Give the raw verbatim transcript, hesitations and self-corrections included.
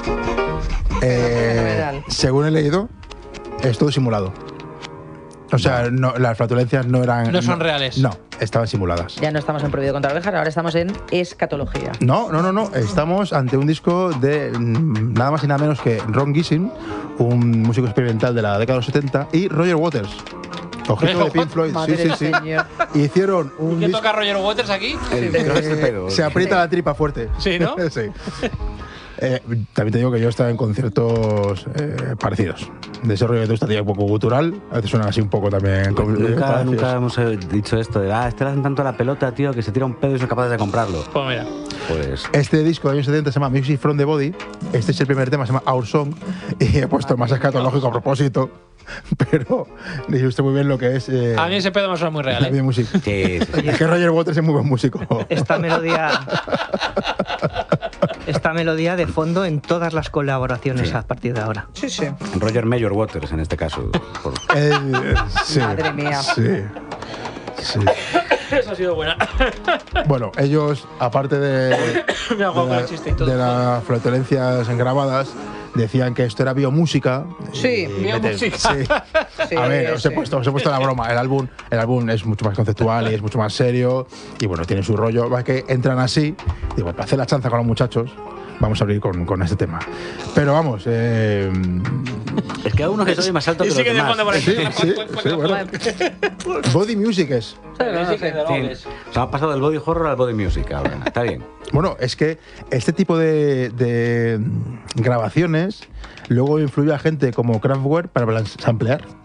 Eh, según he leído, es todo simulado. O sea, no, las flatulencias no eran... No son no, reales. No, estaban simuladas. Ya no estamos en Prohibido contra ovejas, ahora estamos en escatología. No, no, no, no. Estamos ante un disco de mm, nada más y nada menos que Ron Gissing, un músico experimental de la década de los setenta, y Roger Waters. Ojito de Pink Floyd, sí, sí, sí. Hicieron un ¿Qué disco... toca Roger Waters aquí? Eh, eh, se aprieta la tripa fuerte. Sí, ¿no? Sí. Eh, también te digo que yo he estado en conciertos eh, parecidos. De ese rollo que te gusta, tío, un poco gutural. A veces suenan así un poco también. Pues eh, nunca, nunca hemos dicho esto de, ah, este le hacen tanto a la pelota, tío, que se tira un pedo y son capaces de comprarlo. Pues mira. Pues... Este disco de años setenta se llama Music from the Body. Este es el primer tema, se llama Our Song. Y he puesto el más escatológico a propósito. Pero dice usted muy bien lo que es. Eh, A mí ese pedo me suena muy real. ¿eh? Bien músico. Sí, sí, sí. Es que Roger Waters es muy buen músico. Esta melodía. Esta melodía de fondo en todas las colaboraciones Sí. a partir de ahora. Sí, sí. Roger Major Waters en este caso. Por... Eh, sí, Madre mía. Sí. Sí. Eso ha sido buena. Bueno, ellos, aparte de, Me hago de, con la- el chiste y todo. de las flatulencias grabadas, decían que esto era biomúsica. Sí. Y Biomúsica. Sí. Sí, A ver, os he sí. puesto, os he puesto la broma. El álbum, el álbum es mucho más conceptual y es mucho más serio. Y bueno, tiene su rollo. Va que entran así. Digo, para hacer la chanza con los muchachos, vamos a abrir con, con este tema. Pero vamos, eh, Es que a uno que soy más alto Y que los sigue de demás. fondo por ahí. sí, sí, sí, bueno. Body Music es. Sí, que de Sí. dobles. Se ha pasado del body horror al body music ahora. Está bien. Bueno, es que este tipo de, de grabaciones luego influyó a gente como Kraftwerk para samplear.